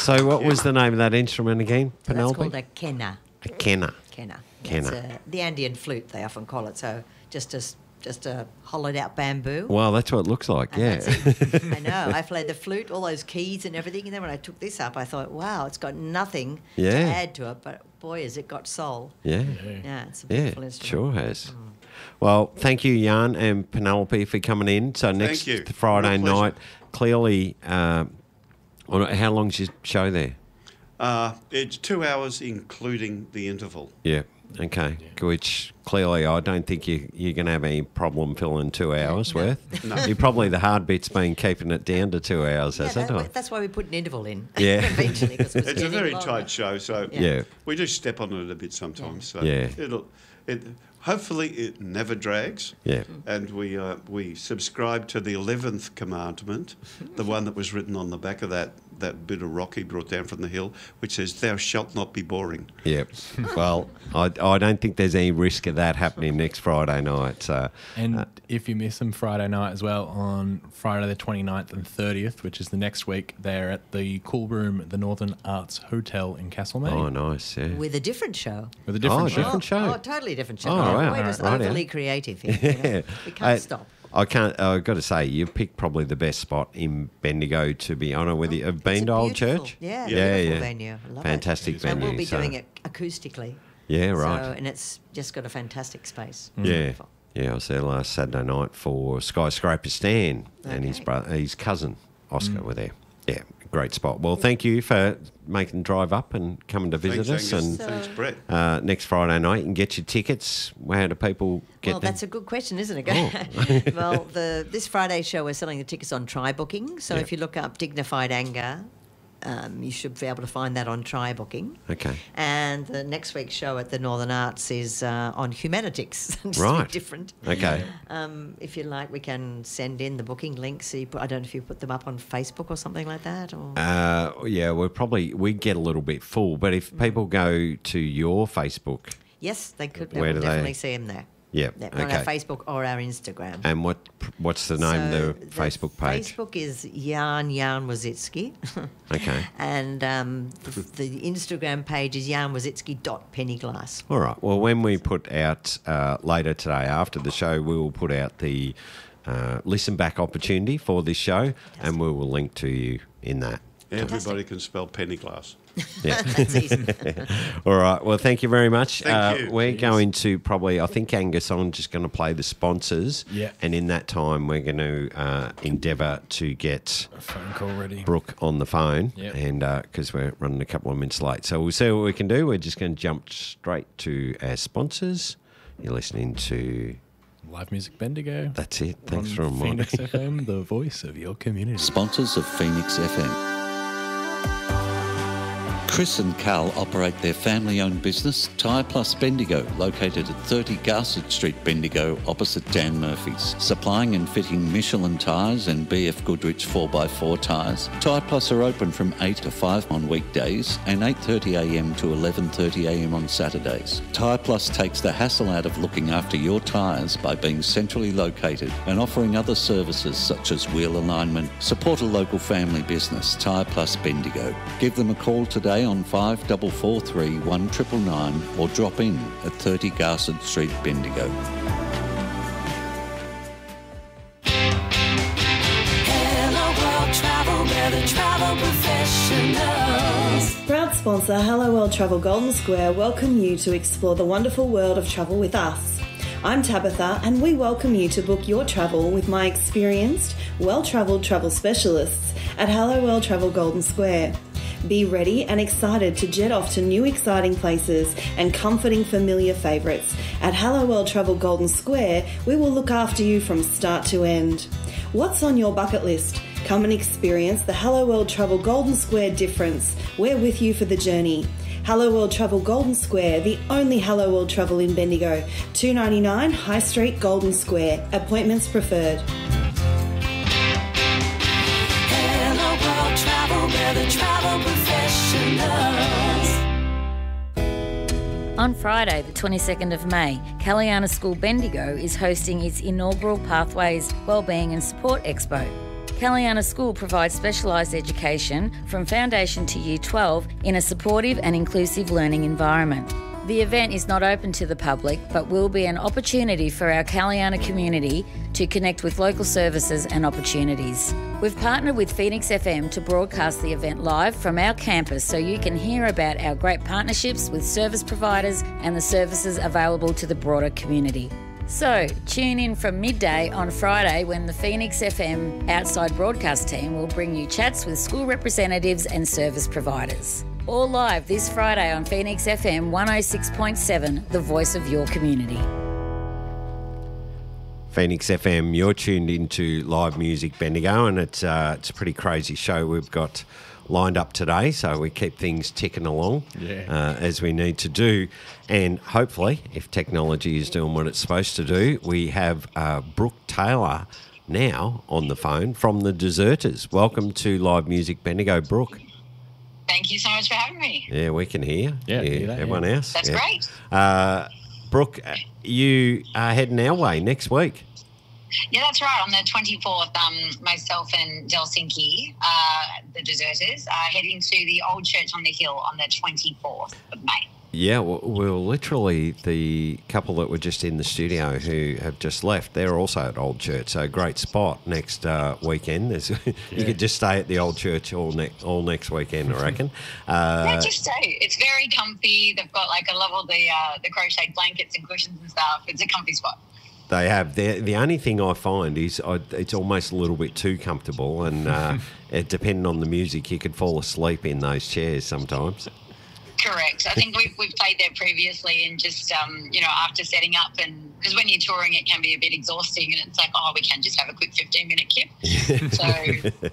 So what was the name of that instrument again, Penelope? That's called a kenna. A kenna. Kenna. Kenna. It's the Andean flute, they often call it. So just a hollowed out bamboo. Well, that's what it looks like, And yeah. that's it. I know. I played the flute, all those keys and everything, and then when I took this up, I thought, wow, it's got nothing to Yeah. add to it, but boy, has it got soul. Yeah. Yeah, it's a Yeah, beautiful instrument. sure has. Well, thank you, Jan and Penelope, for coming in. So next you. Friday My pleasure. night, clearly, how long's your show there? It's 2 hours, including the interval. Yeah. Okay. Which clearly, I don't think you're going to have any problem filling 2 hours worth. No. You're probably the hard bit's been keeping it down to 2 hours, Yeah, hasn't it? that's why we put an interval in. Yeah. Eventually, 'cause it was It's a getting very longer. tight show, so Yeah. we do step on it a bit sometimes. So Yeah. hopefully it never drags. Yeah. And we subscribe to the 11th commandment, the one that was written on the back of that bit of rock he brought down from the hill, which says, "Thou shalt not be boring." Yeah. Well, I don't think there's any risk of that happening next Friday night. So, And if you miss them Friday night as well, on Friday the 29th and 30th, which is the next week, they're at the Cool Room at the Northern Arts Hotel in Castlemaine. oh, nice. Yeah. With a different show. With a different show. different show. Oh, totally different show. Oh, wow. We're just Right, yeah. overly creative here. You know? We can't stop. I've got to say, you've picked probably the best spot in Bendigo to be. I don't know whether you've been It's to a Old beautiful- Church. Yeah, yeah, beautiful yeah. venue. I love Fantastic it. venue. And we'll be so- doing it acoustically. Yeah, right. So, and it's just got a fantastic space. Yeah. Beautiful. Yeah, I was there last Saturday night for Skyscraper Stan and his cousin Oscar were there. Yeah, great spot. Well, thank you for making the drive up and coming to visit Thanks, us. Angus. And Thanks, Brett. next Friday night, you can get your tickets. How do people get Well, them? that's a good question, isn't it? Well, this Friday show, we're selling the tickets on Try Booking. So Yeah. if you look up Dignified Anger, you should be able to find that on Try Booking. Okay. And the next week's show at the Northern Arts is on Humanitics. Just a bit Right. different. Okay. If you like, we can send in the booking links. So I don't know if you put them up on Facebook or something like that. Or Yeah, we get a little bit full, but if people go to your Facebook, yes, they could. They Where will do they- definitely see them there. yeah, On our okay. Facebook or our Instagram. And what's the name So of the Facebook page? Facebook is Jan Wazitsky. Okay. And the Instagram page is janwazitsky.pennyglass. All right. Well, when we put out later today after the show, we will put out the listen back opportunity for this show, and we will link to you in that. Everybody can spell penny glass. Yeah. That's easy. All right. Well, thank you very much. Thank you. We're going to I think Angus, I'm just going to play the sponsors. Yeah. And in that time, we're going to endeavour to get A phone call ready. Brooke on the phone, Yep. and because we're running a couple of minutes late. So we'll see what we can do. We're just going to jump straight to our sponsors. You're listening to... Live Music Bendigo. That's it. Thanks on for reminding Phoenix FM, the voice of your community. Sponsors of Phoenix FM. Chris and Carl operate their family-owned business, Tyre Plus Bendigo, located at 30 Garsett Street, Bendigo, opposite Dan Murphy's. Supplying and fitting Michelin tyres and BF Goodrich 4x4 tyres. Tyre Plus are open from 8 to 5 on weekdays and 8:30am to 11:30am on Saturdays. Tyre Plus takes the hassle out of looking after your tyres by being centrally located and offering other services such as wheel alignment. Support a local family business, Tyre Plus Bendigo. Give them a call today on 5443 1999 or drop in at 30 Garsett Street, Bendigo. Hello World Travel, we're the travel professionals. Proud sponsor Hello World Travel Golden Square welcome you to explore the wonderful world of travel with us. I'm Tabitha and we welcome you to book your travel with my experienced, well-travelled travel specialists at Hello World Travel Golden Square. Be ready and excited to jet off to new exciting places and comforting familiar favourites. At Hello World Travel Golden Square, we will look after you from start to end. What's on your bucket list? Come and experience the Hello World Travel Golden Square difference. We're with you for the journey. Hello World Travel Golden Square, the only Hello World Travel in Bendigo. 299 High Street, Golden Square. Appointments preferred. Hello World Travel, we're the travel professionals. On Friday, the 22nd of May, Kalyana School Bendigo is hosting its inaugural Pathways, Wellbeing and Support Expo. Caliana School provides specialised education from foundation to year 12 in a supportive and inclusive learning environment. The event is not open to the public, but will be an opportunity for our Caliana community to connect with local services and opportunities. We've partnered with Phoenix FM to broadcast the event live from our campus so you can hear about our great partnerships with service providers and the services available to the broader community. So, tune in from midday on Friday when the Phoenix FM outside broadcast team will bring you chats with school representatives and service providers. All live this Friday on Phoenix FM 106.7, the voice of your community. Phoenix FM, you're tuned into live music Bendigo, and it's a pretty crazy show we've got lined up today, so we keep things ticking along as we need to do. And hopefully, if technology is doing what it's supposed to do, we have Brooke Taylor now on the phone from the Deserters. Welcome to Live Music Bendigo, Brooke. Thank you so much for having me. Yeah, we can hear. Everyone else. That's great. Brooke, you are heading our way next week. Yeah, that's right. On the 24th, myself and Delsinki, the Deserters, are heading to the Old Church on the Hill on the 24th of May. Yeah, well, literally the couple that were just in the studio who have just left, they're also at Old Church, so great spot next weekend. You could just stay at the Old Church all next weekend, I reckon. Just stay. It's very comfy. They've got I love all the crocheted blankets and cushions and stuff. It's a comfy spot. They have. The only thing I find is it's almost a little bit too comfortable, and depending on the music, you could fall asleep in those chairs sometimes. Correct. I think we've played there previously, and just after setting up, and because when you're touring, it can be a bit exhausting, and it's like, we can just have a quick 15-minute kip. So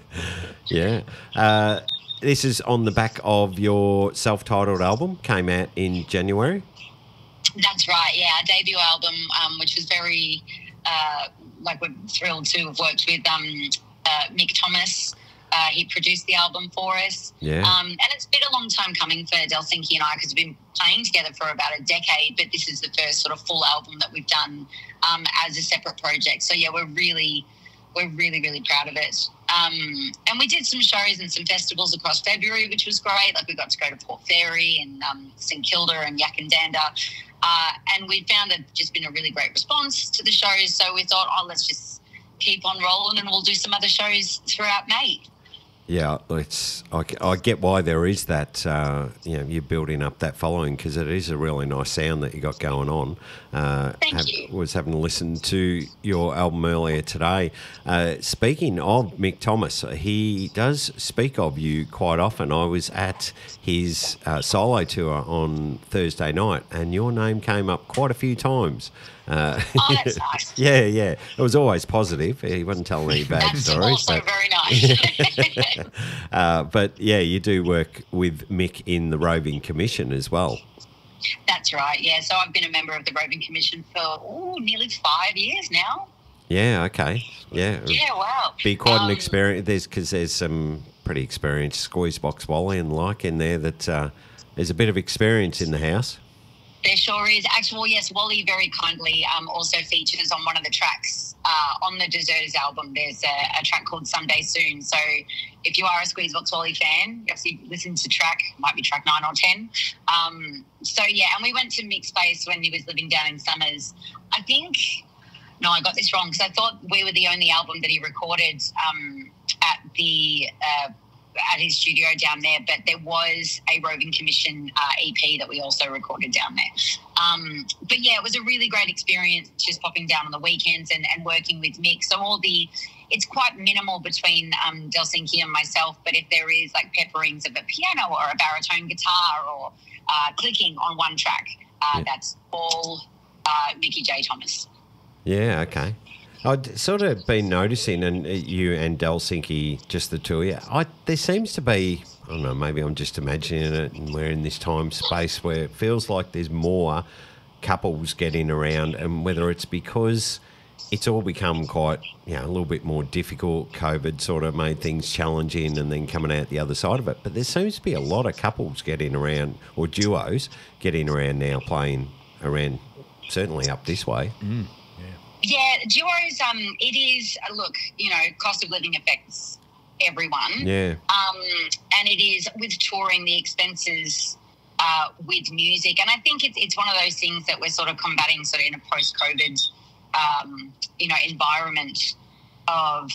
yeah. This is on the back of your self-titled album, came out in January. That's right. Yeah, our debut album, which was very we're thrilled to have worked with Mick Thomas. He produced the album for us. Yeah. And it's been a long time coming for Delsinki and I, because we've been playing together for about a decade, but this is the first sort of full album that we've done as a separate project. So, yeah, we're really, really proud of it. And we did some shows and some festivals across February, which was great. We got to go to Port Fairy and St Kilda and Yakandanda. And we found that just been a really great response to the shows. So we thought, let's just keep on rolling, and we'll do some other shows throughout May. Yeah, I get why there is that, you're building up that following, because it is a really nice sound that you got going on. Thank you. Was having to listen to your album earlier today. Speaking of Mick Thomas, he does speak of you quite often. I was at his solo tour on Thursday night, and your name came up quite a few times. That's nice. Yeah. It was always positive. He wasn't telling any bad stories. That's also very nice. But, yeah, you do work with Mick in the Roving Commission as well. That's right, yeah. So I've been a member of the Roving Commission for nearly 5 years now. Yeah, okay. Yeah. Yeah, wow. Be quite an experience, because there's some pretty experienced squeeze box Wally and in there that there's a bit of experience in the house. There sure is. Actually, yes, Wally very kindly also features on one of the tracks on the Deserters album. There's a track called Someday Soon. So if you are a Squeezebox Wally fan, you have to listen to might be track 9 or 10. So, yeah, and we went to Mick's Space when he was living down in Summers. I got this wrong, because I thought we were the only album that he recorded at his studio down there, but there was a Roving Commission EP that we also recorded down there. But yeah, it was a really great experience just popping down on the weekends and working with Mick. So it's quite minimal between Delsinki and myself, but if there is pepperings of a piano or a baritone guitar or clicking on one track, that's all Mickey J. Thomas. Yeah, okay. I'd sort of been noticing, and you and Delsinki, just the two of you, there seems to be, I don't know, maybe I'm just imagining it, and we're in this time space where it feels like there's more couples getting around, and whether it's because it's all become quite, a little bit more difficult. COVID sort of made things challenging, and then coming out the other side of it. But there seems to be a lot of couples getting around, or duos getting around now, playing around, certainly up this way. Yeah, duos, it is, look, cost of living affects everyone. Yeah. And it is, with touring, the expenses with music. And I think it's one of those things that we're sort of combating sort of in a post-COVID, environment of,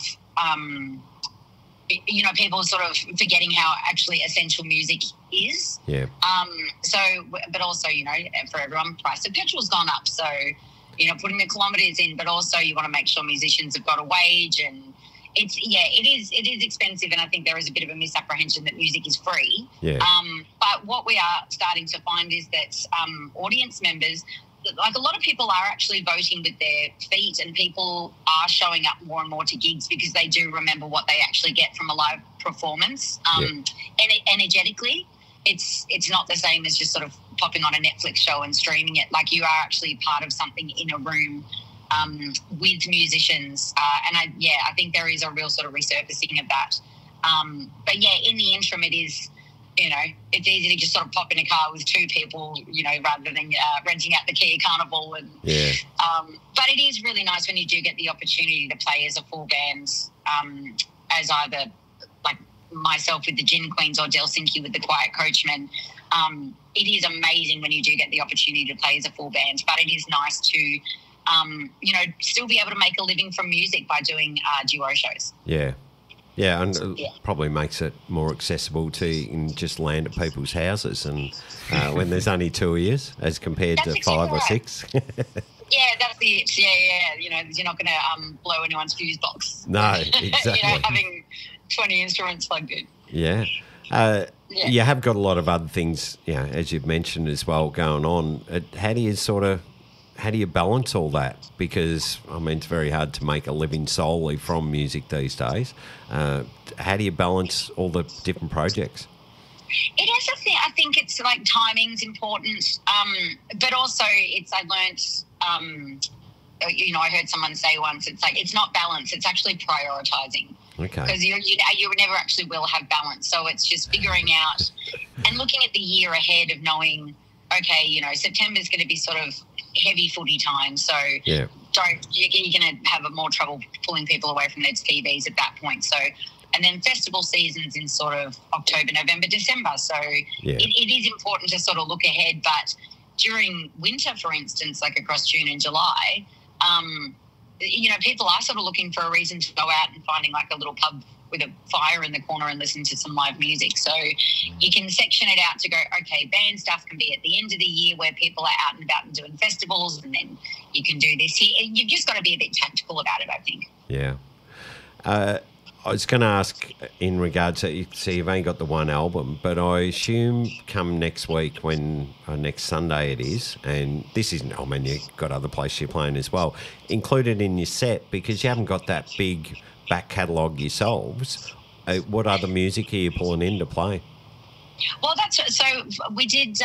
people sort of forgetting how actually essential music is. Yeah. But also, for everyone, price of petrol's gone up. So, putting the kilometres in, but also you want to make sure musicians have got a wage, and it is expensive, and I think there is a bit of a misapprehension that music is free. Yeah. But what we are starting to find is that audience members, like a lot of people are actually voting with their feet, and people are showing up more and more to gigs because they do remember what they actually get from a live performance. Energetically, it's not the same as just sort of popping on a Netflix show and streaming it. Like, you are actually part of something in a room with musicians. And I think there is a real sort of resurfacing of that. But yeah, in the interim, it is, it's easy to just sort of pop in a car with two people, rather than renting out the Kia Carnival. And, but it is really nice when you do get the opportunity to play as a full band, as either like myself with the Gin Queens or Delsinki with the Quiet Coachmen. It is amazing when you do get the opportunity to play as a full band, but it is nice to, still be able to make a living from music by doing duo shows. Yeah. Yeah, and probably makes it more accessible to you can just land at people's houses, and when there's only 2 of you as compared to 5 or 6. Yeah, that's the itch. Yeah. You're not going to blow anyone's fuse box. No, exactly. Having 20 instruments plugged in. Yeah. You have got a lot of other things, as you've mentioned as well, going on. How do you balance all that? Because, it's very hard to make a living solely from music these days. How do you balance all the different projects? It is a thing. I think it's like timing's important, but also I learnt, I heard someone say once, it's like, it's not balance, it's actually prioritising. Okay. Because you never actually will have balance. So it's just figuring out and looking at the year ahead of knowing, okay, September's going to be sort of heavy footy time. So you're going to have more trouble pulling people away from their TVs at that point. So, and then festival season's in sort of October, November, December. So it is important to sort of look ahead. But during winter, for instance, like across June and July, people are sort of looking for a reason to go out and finding like a little pub with a fire in the corner and listen to some live music. So you can section it out to go, okay, band stuff can be at the end of the year where people are out and about and doing festivals, and then you can do this here. You've just got to be a bit tactical about it, I think. Yeah. I was going to ask in regards to, you've only got the one album, but I assume come next week next Sunday it is, and this isn't, you've got other places you're playing as well, included in your set, because you haven't got that big back catalogue yourselves. What other music are you pulling in to play? Well, so we did,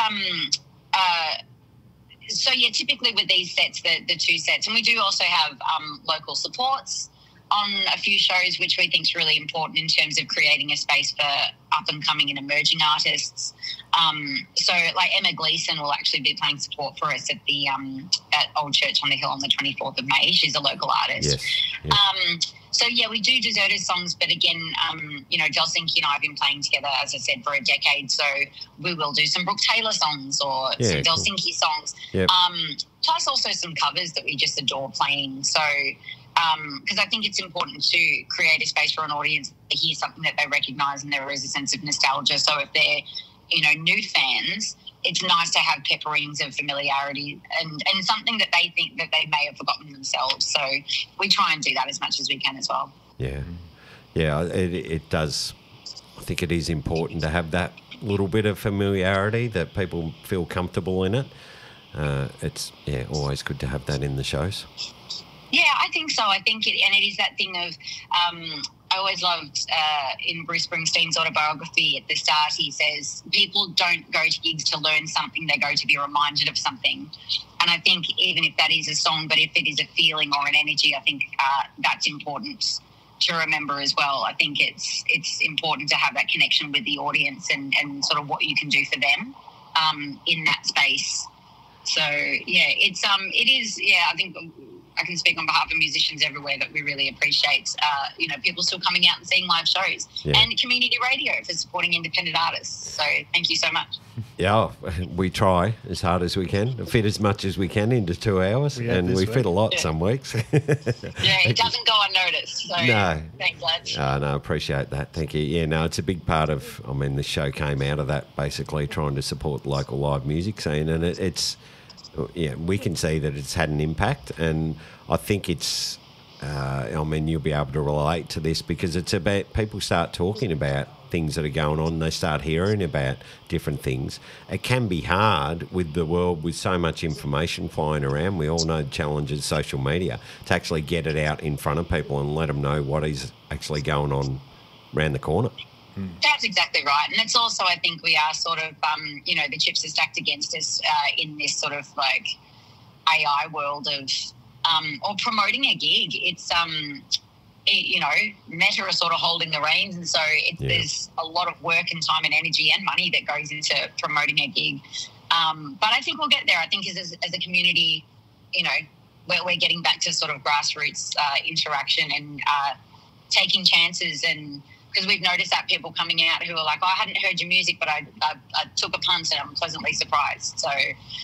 typically with these sets, the 2 sets, and we do also have local supports on a few shows, which we think is really important in terms of creating a space for up-and-coming and emerging artists. So, like Emma Gleeson will actually be playing support for us at the at Old Church on the Hill on the 24th of May. She's a local artist. Yes. We do Deserters songs, but again, Delsinki and I have been playing together, as I said, for a decade. So we will do some Brooke Taylor songs or some Delsinki songs. Yep. Plus also some covers that we just adore playing. So, because I think it's important to create a space for an audience to hear something that they recognise, and there is a sense of nostalgia. So if they're, new fans, it's nice to have pepperings of familiarity and something that they think that they may have forgotten themselves. So we try and do that as much as we can as well. Yeah. Yeah, it does. I think it is important to have that little bit of familiarity, that people feel comfortable in it. It's always good to have that in the shows. Yeah, I think so. I think it is that thing of, I always loved in Bruce Springsteen's autobiography at the start, he says, people don't go to gigs to learn something, they go to be reminded of something. And I think even if that is a song, but if it is a feeling or an energy, I think that's important to remember as well. I think it's important to have that connection with the audience and sort of what you can do for them in that space. So, it is, I think I can speak on behalf of musicians everywhere that we really appreciate, people still coming out and seeing live shows, and community radio for supporting independent artists. So thank you so much. Yeah, we try as hard as we can, fit as much as we can into 2 hours, and we fit a lot some weeks. Yeah, it doesn't go unnoticed. So no. Thanks, lads. No, appreciate that. Thank you. Yeah, no, it's a big part of, the show came out of that, basically trying to support the local live music scene, and it's we can see that it's had an impact, and I think it's, you'll be able to relate to this because it's about people start talking about things that are going on, they start hearing about different things. It can be hard with the world with so much information flying around. We all know the challenges of social media to actually get it out in front of people and let them know what is actually going on around the corner. That's exactly right. And it's also, I think we are sort of, the chips are stacked against us in this sort of like AI world of, or promoting a gig. It's, Meta are sort of holding the reins. And so there's a lot of work and time and energy and money that goes into promoting a gig. But I think we'll get there. I think as a community, we're getting back to sort of grassroots interaction and taking chances, and because we've noticed that people coming out who are like, I hadn't heard your music, but I took a punt and I'm pleasantly surprised. So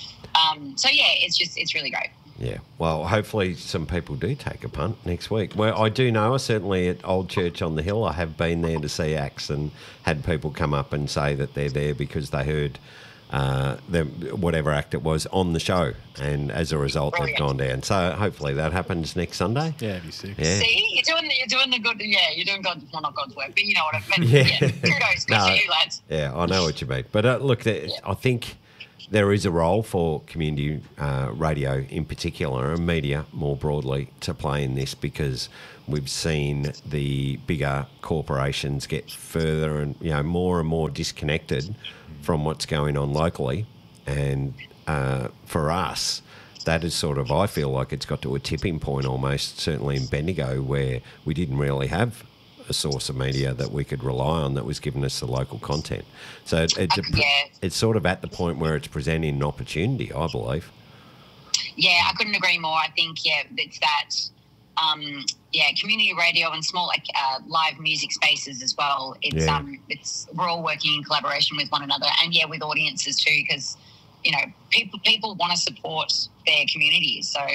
it's really great. Yeah, well, hopefully some people do take a punt next week. Well, I do know, certainly at Old Church on the Hill, I have been there to see acts and had people come up and say that they're there because they heard whatever act it was on the show, and as a result, they've gone down. So hopefully that happens next Sunday. Yeah, it'd be sick. Yeah. See, you're doing the good. Yeah, you're doing God, well, not God's work, but you know what I mean. Yeah. Kudos to you, lads. Yeah, I know what you mean. But look, I think there is a role for community radio in particular, and media more broadly, to play in this, because we've seen the bigger corporations get further and more and more disconnected from what's going on locally. And for us, that is sort of, I feel like it's got to a tipping point almost, certainly in Bendigo, where we didn't really have a source of media that we could rely on that was giving us the local content. So it's sort of at the point where it's presenting an opportunity, I believe. Yeah, I couldn't agree more. I think, it's that, community radio and small live music spaces as well. It's we're all working in collaboration with one another, and with audiences too, because people want to support their communities. So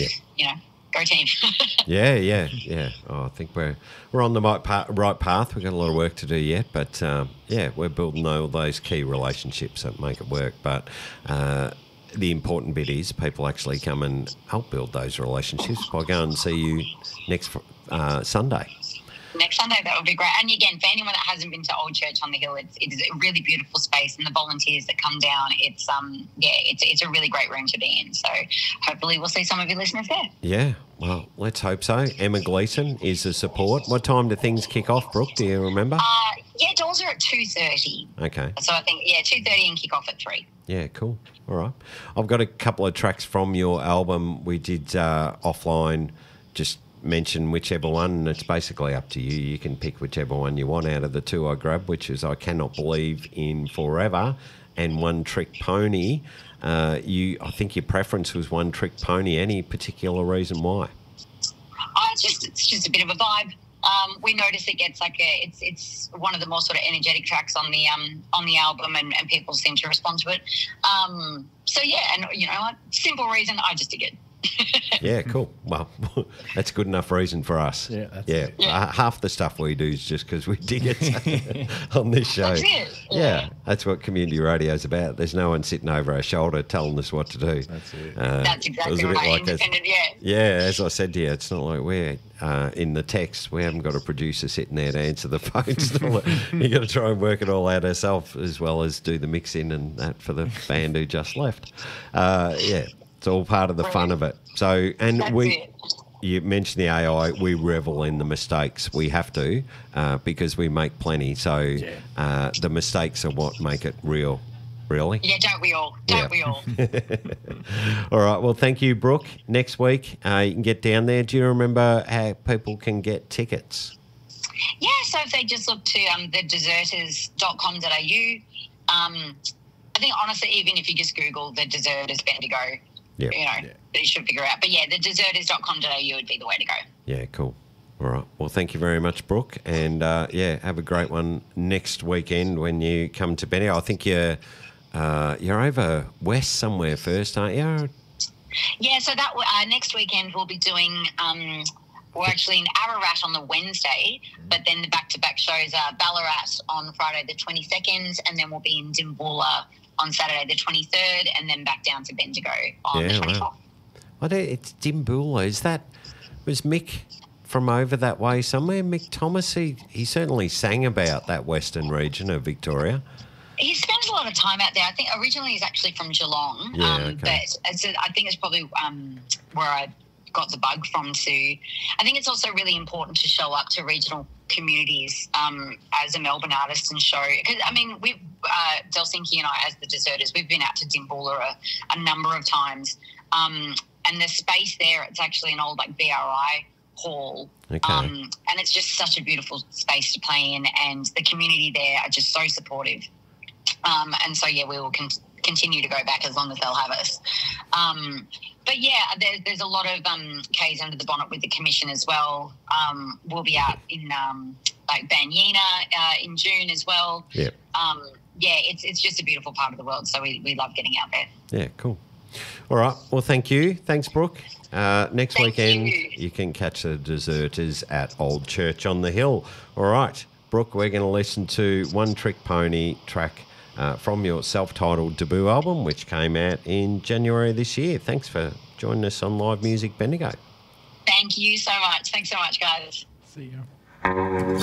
go team. Yeah. Oh, I think we're on the right path. We've got a lot of work to do yet, but we're building all those key relationships that make it work. But the important bit is people actually come and help build those relationships by going and see you next Sunday. Next Sunday, that would be great. And again, for anyone that hasn't been to Old Church on the Hill, it is a really beautiful space, and the volunteers that come down, it's a really great room to be in. So hopefully we'll see some of your listeners there. Yeah, well, let's hope so. Emma Gleeson is the support. What time do things kick off, Brooke? Do you remember? Doors are at 2:30. Okay. So I think 2:30 and kick off at 3. Yeah, cool. All right. I've got a couple of tracks from your album. We did offline just mention whichever one, and it's basically up to you. You can pick whichever one you want out of the two I grabbed, which is I Cannot Believe in Forever and One Trick Pony. I think your preference was One Trick Pony. Any particular reason why? It's just a bit of a vibe. We notice it gets it's one of the more sort of energetic tracks on the album, and people seem to respond to it. And what? Simple reason, I just dig it. Yeah, cool. Well, that's good enough reason for us. Yeah, half the stuff we do is just because we dig it on this show. That's it. Yeah, that's what community radio is about. There's no one sitting over our shoulder telling us what to do. That's it. That's exactly right. Independent, Yeah, as I said to you, it's not like we're in the text. We haven't got a producer sitting there to answer the phones. You got to try and work it all out ourselves, as well as do the mixing and that for the band who just left. It's all part of the fun of it. So, and you mentioned the AI, we revel in the mistakes. We have to, because we make plenty. So the mistakes are what make it real, really. Yeah, don't we all? Don't we all? All right, well, thank you, Brooke. Next week, you can get down there. Do you remember how people can get tickets? Yeah, so if they just look to thedeserters.com.au, I think, honestly, even if you just Google The Deserters Bendigo, Yep. that you should figure out. But yeah, the deserters.com.au would be the way to go. Yeah, cool. All right. Well, thank you very much, Brooke. And, have a great one next weekend when you come to Bendigo. I think you're over west somewhere first, aren't you? Yeah, so that next weekend we'll be doing we're actually in Ararat on the Wednesday, but then the back-to-back shows are Ballarat on Friday the 22nd, and then we'll be in Dimboola on Saturday the 23rd, and then back down to Bendigo on the 24th. Wow. It's Dimboola. Was Mick from over that way somewhere? Mick Thomas, he certainly sang about that western region of Victoria. He spends a lot of time out there. I think originally he's actually from Geelong, but I think it's probably where I got the bug from too. I think it's also really important to show up to regional communities as a Melbourne artist and show, because I mean, we've Delsinki and I, as the Deserters, we've been out to Dimboola a number of times, and the space there, it's actually an old BRI hall, and it's just such a beautiful space to play in, and the community there are just so supportive, and so we will continue to go back as long as they'll have us. But there's a lot of K's under the bonnet with the commission as well. We'll be out in Banyina in June as well. Yeah. It's just a beautiful part of the world, so we love getting out there. Yeah, cool. All right. Well, thank you. Thanks, Brooke. Next weekend, you can catch the Deserters at Old Church on the Hill. All right, Brooke, we're going to listen to One Trick Pony track from your self-titled debut album, which came out in January this year. Thanks for joining us on Live Music Bendigo. Thank you so much. Thanks so much, guys. See you.